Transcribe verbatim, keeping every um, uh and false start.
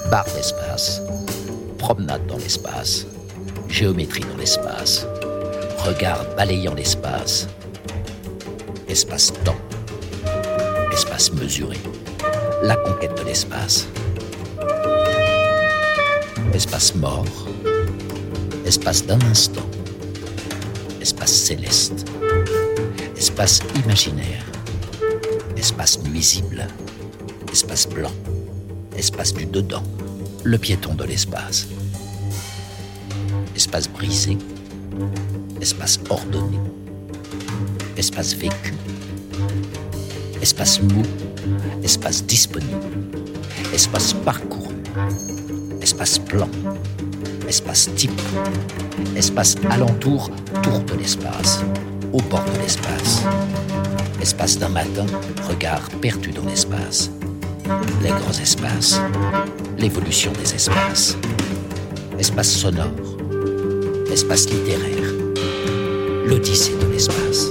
barre d'espace, promenade dans l'espace, géométrie dans l'espace, regard balayant l'espace, espace-temps, espace mesuré, la conquête de l'espace, espace mort, espace d'un instant, espace céleste, espace imaginaire, espace nuisible, espace blanc, espace du dedans, le piéton de l'espace, espace brisé, espace ordonné, espace vécu, espace mou, espace disponible, espace parcouru, espace plan, espace type, espace alentour, tour de l'espace, au bord de l'espace, espace d'un matin, regard perdu dans l'espace, les grands espaces, l'évolution des espaces, espace sonore, espace littéraire, l'odyssée de l'espace.